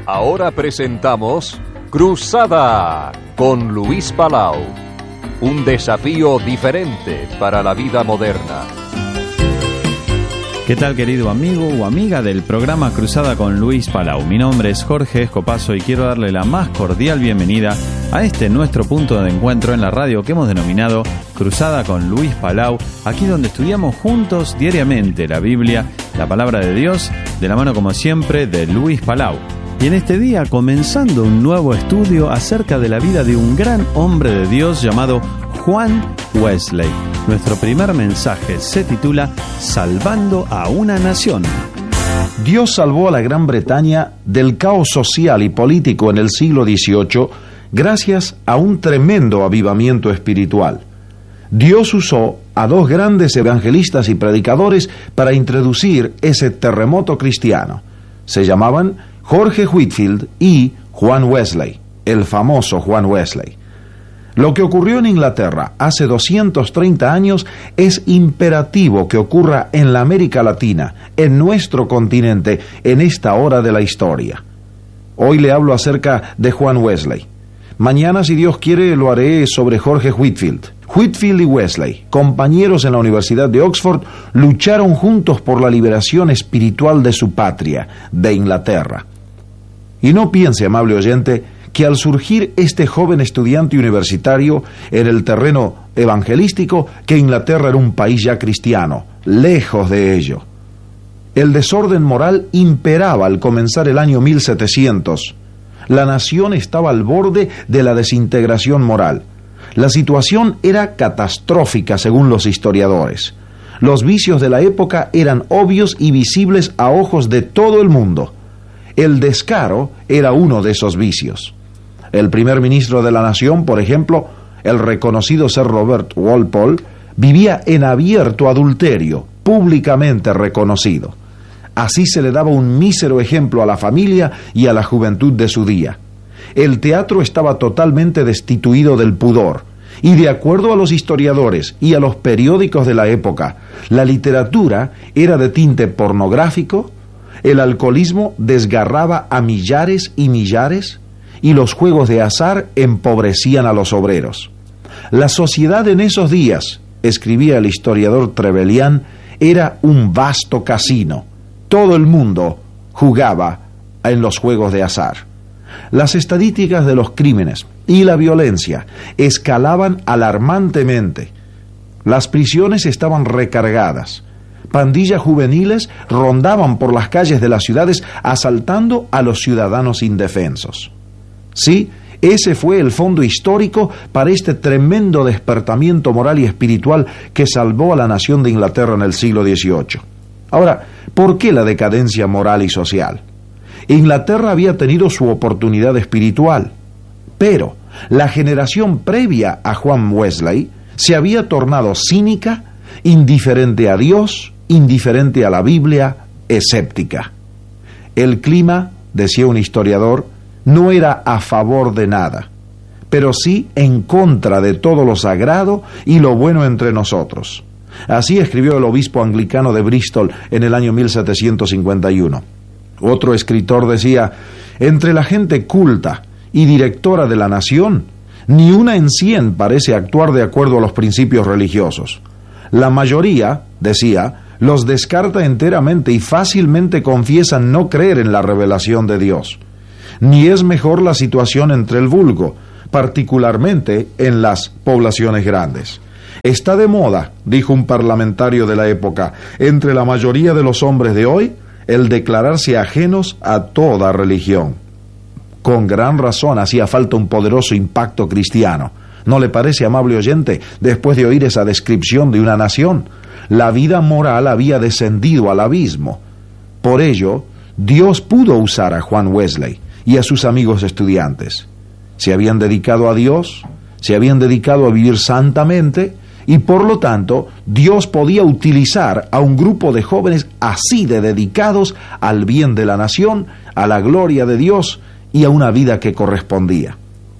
Ahora presentamos Cruzada con Luis Palau. Un desafío diferente para la vida moderna. ¿Qué tal, querido amigo o amiga del programa Cruzada con Luis Palau? Mi nombre es Jorge Escopazo y quiero darle la más cordial bienvenida a este nuestro punto de encuentro en la radio que hemos denominado Cruzada con Luis Palau, aquí donde estudiamos juntos diariamente la Biblia, la palabra de Dios, de la mano como siempre de Luis Palau. Y en este día comenzando un nuevo estudio acerca de la vida de un gran hombre de Dios llamado Juan Wesley. Nuestro primer mensaje se titula Salvando a una nación. Dios salvó a la Gran Bretaña del caos social y político en el siglo XVIII gracias a un tremendo avivamiento espiritual. Dios usó a dos grandes evangelistas y predicadores para introducir ese terremoto cristiano. Se llamaban Jorge Whitefield y Juan Wesley, el famoso Juan Wesley. Lo que ocurrió en Inglaterra hace 230 años es imperativo que ocurra en la América Latina, en nuestro continente, en esta hora de la historia. Hoy le hablo acerca de Juan Wesley. Mañana, si Dios quiere, lo haré sobre Jorge Whitefield. Whitefield y Wesley, compañeros en la Universidad de Oxford, lucharon juntos por la liberación espiritual de su patria, de Inglaterra. Y no piense, amable oyente, que al surgir este joven estudiante universitario en el terreno evangelístico, que Inglaterra era un país ya cristiano, lejos de ello. El desorden moral imperaba al comenzar el año 1700. La nación estaba al borde de la desintegración moral. La situación era catastrófica según los historiadores. Los vicios de la época eran obvios y visibles a ojos de todo el mundo. El descaro era uno de esos vicios. El primer ministro de la nación, por ejemplo, el reconocido Sir Robert Walpole, vivía en abierto adulterio, públicamente reconocido. Así se le daba un mísero ejemplo a la familia y a la juventud de su día. El teatro estaba totalmente destituido del pudor, y de acuerdo a los historiadores y a los periódicos de la época, la literatura era de tinte pornográfico, el alcoholismo desgarraba a millares y millares, y los juegos de azar empobrecían a los obreros. La sociedad en esos días, escribía el historiador Trevelyan, era un vasto casino. Todo el mundo jugaba en los juegos de azar. Las estadísticas de los crímenes y la violencia escalaban alarmantemente. Las prisiones estaban recargadas. Pandillas juveniles rondaban por las calles de las ciudades asaltando a los ciudadanos indefensos. Sí, ese fue el fondo histórico para este tremendo despertamiento moral y espiritual que salvó a la nación de Inglaterra en el siglo XVIII. Ahora, ¿por qué la decadencia moral y social? Inglaterra había tenido su oportunidad espiritual, pero la generación previa a Juan Wesley se había tornado cínica, indiferente a Dios, indiferente a la Biblia, escéptica. El clima, decía un historiador, no era a favor de nada, pero sí en contra de todo lo sagrado y lo bueno entre nosotros. Así escribió el obispo anglicano de Bristol en el año 1751. Otro escritor decía, entre la gente culta y directora de la nación, ni una en 100 parece actuar de acuerdo a los principios religiosos. La mayoría, decía, los descarta enteramente y fácilmente confiesan no creer en la revelación de Dios. Ni es mejor la situación entre el vulgo, particularmente en las poblaciones grandes. Está de moda, dijo un parlamentario de la época, entre la mayoría de los hombres de hoy, el declararse ajenos a toda religión. Con gran razón hacía falta un poderoso impacto cristiano. ¿No le parece, amable oyente, después de oír esa descripción de una nación? La vida moral había descendido al abismo. Por ello, Dios pudo usar a Juan Wesley y a sus amigos estudiantes. Se habían dedicado a Dios, se habían dedicado a vivir santamente, y por lo tanto, Dios podía utilizar a un grupo de jóvenes así de dedicados al bien de la nación, a la gloria de Dios y a una vida que correspondía.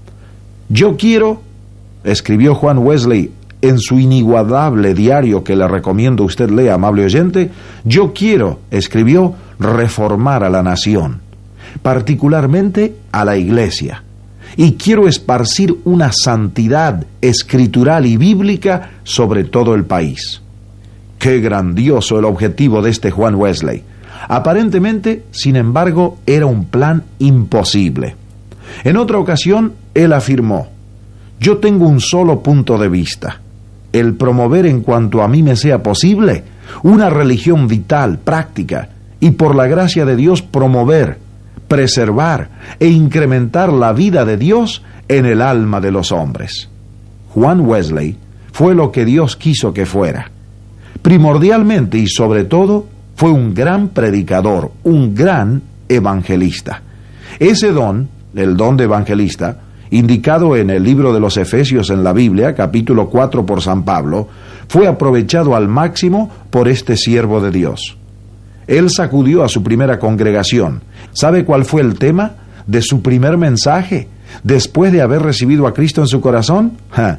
Yo quiero, escribió Juan Wesley en su inigualable diario que le recomiendo usted lea, amable oyente, yo quiero, escribió, reformar a la nación. particularmente a la iglesia. Y quiero esparcir una santidad escritural y bíblica sobre todo el país. Qué grandioso el objetivo de este Juan Wesley. Aparentemente, sin embargo, era un plan imposible. En otra ocasión, él afirmó: yo tengo un solo punto de vista, el promover en cuanto a mí me sea posible una religión vital, práctica, y por la gracia de Dios promover, preservar e incrementar la vida de Dios en el alma de los hombres. Juan Wesley fue lo que Dios quiso que fuera. Primordialmente y sobre todo, fue un gran predicador, un gran evangelista. Ese don, el don de evangelista, indicado en el libro de los Efesios en la Biblia, capítulo 4 por San Pablo, fue aprovechado al máximo por este siervo de Dios. Él sacudió a su primera congregación. ¿Sabe cuál fue el tema de su primer mensaje después de haber recibido a Cristo en su corazón?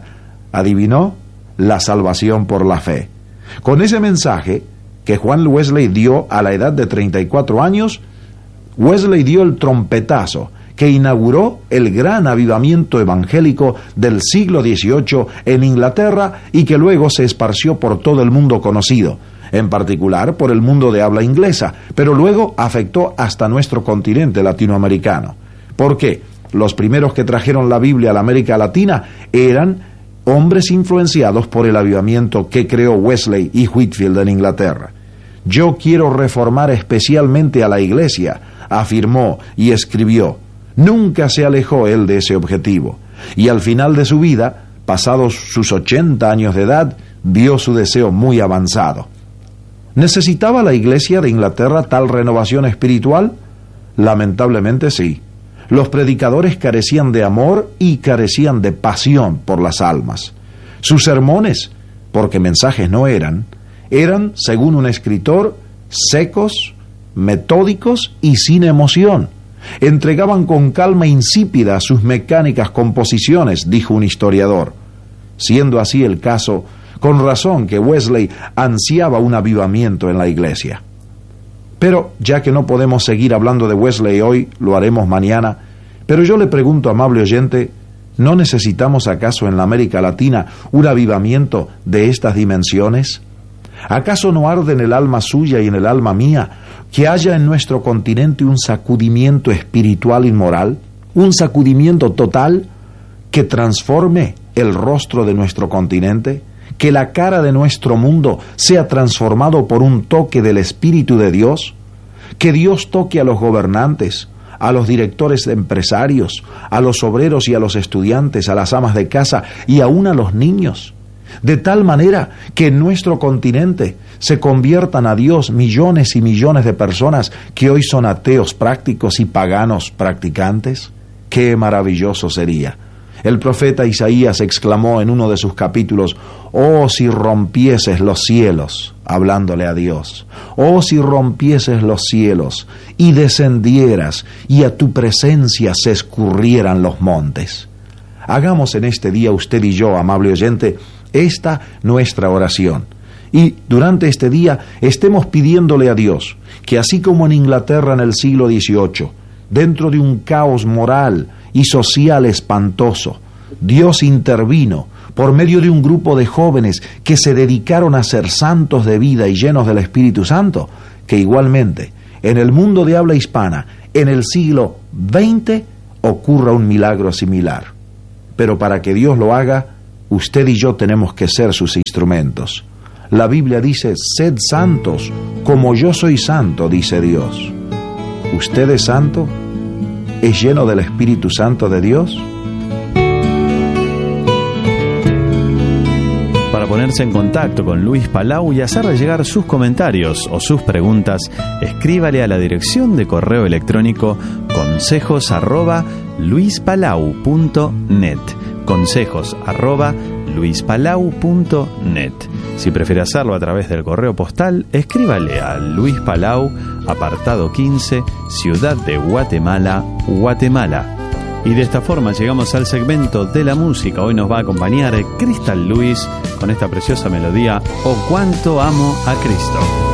¿Adivinó? La salvación por la fe. Con ese mensaje que Juan Wesley dio a la edad de 34 años, Wesley dio el trompetazo que inauguró el gran avivamiento evangélico del siglo XVIII en Inglaterra y que luego se esparció por todo el mundo conocido, en particular por el mundo de habla inglesa, pero luego afectó hasta nuestro continente latinoamericano. ¿Por qué? Los primeros que trajeron la Biblia a la América Latina eran hombres influenciados por el avivamiento que creó Wesley y Whitefield en Inglaterra. Yo quiero reformar especialmente a la iglesia, afirmó y escribió. Nunca se alejó él de ese objetivo, y al final de su vida, pasados sus 80 años de edad, vio su deseo muy avanzado. ¿Necesitaba la iglesia de Inglaterra tal renovación espiritual? Lamentablemente sí. Los predicadores carecían de amor y carecían de pasión por las almas. Sus sermones, porque mensajes no eran, según un escritor, secos, metódicos y sin emoción. Entregaban con calma insípida sus mecánicas composiciones, dijo un historiador. Siendo así el caso, con razón que Wesley ansiaba un avivamiento en la iglesia. Pero, ya que no podemos seguir hablando de Wesley hoy, lo haremos mañana, pero yo le pregunto, amable oyente, ¿no necesitamos acaso en la América Latina un avivamiento de estas dimensiones? ¿Acaso no arde en el alma suya y en el alma mía que haya en nuestro continente un sacudimiento espiritual y moral, un sacudimiento total que transforme el rostro de nuestro continente, que la cara de nuestro mundo sea transformado por un toque del Espíritu de Dios, que Dios toque a los gobernantes, a los directores empresarios, a los obreros y a los estudiantes, a las amas de casa y aún a los niños, de tal manera que en nuestro continente se conviertan a Dios millones y millones de personas que hoy son ateos prácticos y paganos practicantes. ¡Qué maravilloso sería! El profeta Isaías exclamó en uno de sus capítulos: «Oh, si rompieses los cielos», hablándole a Dios, «oh, si rompieses los cielos y descendieras y a tu presencia se escurrieran los montes». Hagamos en este día usted y yo, amable oyente, esta nuestra oración. Y durante este día estemos pidiéndole a Dios que así como en Inglaterra en el siglo XVIII, dentro de un caos moral y social espantoso, Dios intervino por medio de un grupo de jóvenes que se dedicaron a ser santos de vida y llenos del Espíritu Santo, que igualmente en el mundo de habla hispana, en el siglo XX, ocurra un milagro similar. Pero para que Dios lo haga, usted y yo tenemos que ser sus instrumentos. La Biblia dice: «Sed santos, como yo soy santo», dice Dios. ¿Usted es santo? ¿Es lleno del Espíritu Santo de Dios? Para ponerse en contacto con Luis Palau y hacerle llegar sus comentarios o sus preguntas, escríbale a la dirección de correo electrónico consejos@luispalau.net, consejos@luispalau.net. Si prefiere hacerlo a través del correo postal, escríbale a Luis Palau, apartado 15, Ciudad de Guatemala, Guatemala. Y de esta forma llegamos al segmento de la música. Hoy nos va a acompañar Crystal Lewis con esta preciosa melodía, «Oh, cuánto amo a Cristo».